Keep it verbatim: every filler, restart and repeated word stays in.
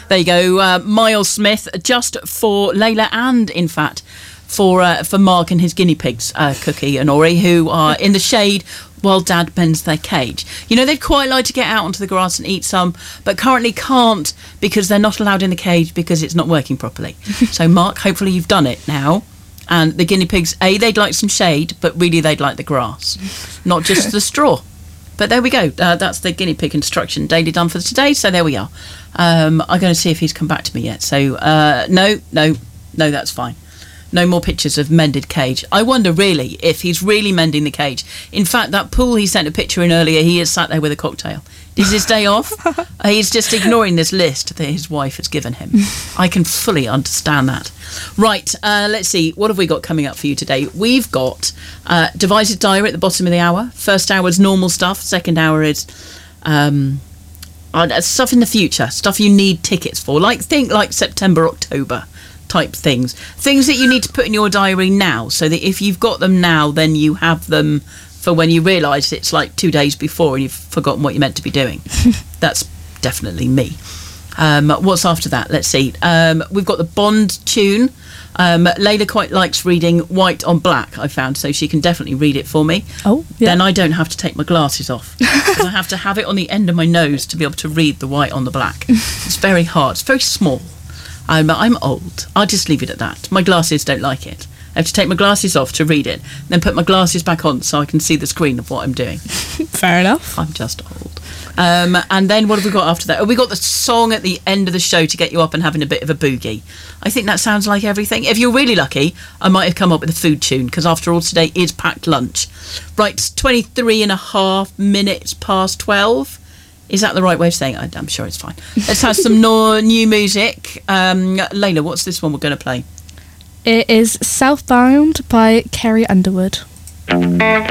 There you go. Uh, Miles Smith, just for Layla and, in fact, for uh, for Mark and his guinea pigs, uh, Cookie and Ori, who are in the shade while Dad mends their cage. You know, they'd quite like to get out onto the grass and eat some, but currently can't because they're not allowed in the cage because it's not working properly. So, Mark, hopefully you've done it now. And the guinea pigs, A, they'd like some shade, but really they'd like the grass, not just the straw. But there we go. Uh, that's the guinea pig instruction daily done for today. So there we are. Um, I'm going to see if he's come back to me yet. So uh, no, no, no, that's fine. No more pictures of mended cage. I wonder really if he's really mending the cage. In fact, that pool he sent a picture in earlier, he is sat there with a cocktail. Is his day off? He's just ignoring this list that his wife has given him. I can fully understand that. Right, uh, let's see. What have we got coming up for you today? We've got uh, Device's Diary at the bottom of the hour. First hour is normal stuff. Second hour is um, uh, stuff in the future. Stuff you need tickets for. Like think like September, October type things. Things that you need to put in your diary now so that if you've got them now, then you have them for when you realise it's like two days before and you've forgotten what you're meant to be doing. That's definitely me. Um, what's after that? Let's see. Um, we've got the Bond tune. Um, Layla quite likes reading White on Black, I found, so she can definitely read it for me. Oh, yeah. Then I don't have to take my glasses off. Because I have to have it on the end of my nose to be able to read the white on the black. It's very hard. It's very small. I'm, I'm old. I'll just leave it at that. My glasses don't like it. I have to take my glasses off to read it, then put my glasses back on so I can see the screen of what I'm doing. Fair enough. I'm just old. Um, and then what have we got after that? Oh, we got the song at the end of the show to get you up and having a bit of a boogie. I think that sounds like everything. If you're really lucky, I might have come up with a food tune, because after all, today is packed lunch. Right, twenty-three and a half minutes past twelve. Is that the right way of saying it? I'm sure it's fine. Let's have some no, new music. Um, Layla, what's this one we're going to play? It is Southbound by Carrie Underwood.